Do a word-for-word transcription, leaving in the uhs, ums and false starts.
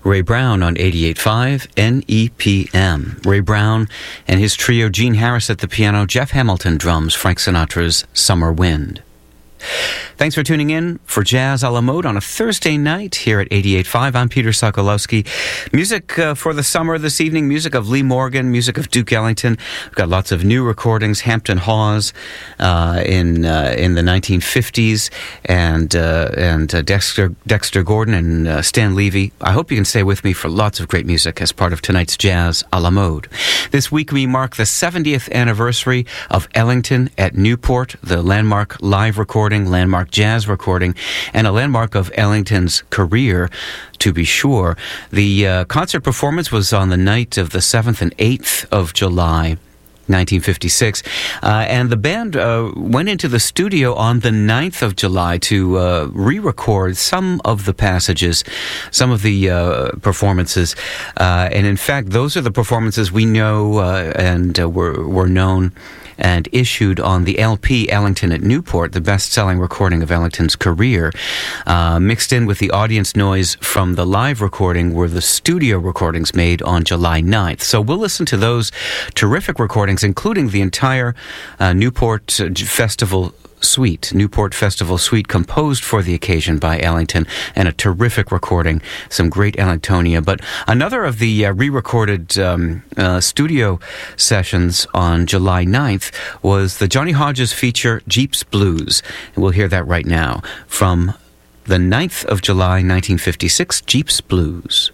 Ray Brown on eighty-eight point five N E P M. Ray Brown and his trio, Gene Harris at the piano, Jeff Hamilton drums, Frank Sinatra's Summer Wind. Thanks for tuning in for Jazz a la Mode on a Thursday night here at eighty-eight point five. I'm Peter Sokolowski. Music uh, for the summer this evening, music of Lee Morgan, music of Duke Ellington. We've got lots of new recordings, Hampton Hawes uh, in uh, in the nineteen fifties, and uh, and uh, Dexter, Dexter Gordon and uh, Stan Levy. I hope you can stay with me for lots of great music as part of tonight's Jazz a la Mode. This week we mark the seventieth anniversary of Ellington at Newport, the landmark live recording, landmark jazz recording, and a landmark of Ellington's career, to be sure. The uh, concert performance was on the night of the seventh and eighth of July, nineteen fifty-six, uh, and the band uh, went into the studio on the ninth of July to uh, re-record some of the passages, some of the uh, performances, uh, and in fact, those are the performances we know uh, and uh, were, were known and issued on the L P Ellington at Newport, the best-selling recording of Ellington's career. Uh, mixed in with the audience noise from the live recording were the studio recordings made on July ninth. So we'll listen to those terrific recordings, including the entire uh, Newport uh, Festival Suite, Newport Festival Suite, composed for the occasion by Ellington, and a terrific recording, some great Ellingtonia. But another of the uh, re-recorded um, uh, studio sessions on July ninth was the Johnny Hodges feature, Jeep's Blues. And we'll hear that right now from the ninth of July, nineteen fifty-six, Jeep's Blues.